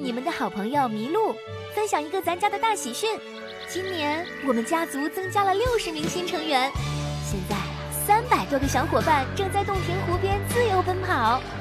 你们的好朋友麋鹿，分享一个咱家的大喜讯。今年我们家族增加了60名新成员，现在300多个小伙伴正在洞庭湖边自由奔跑。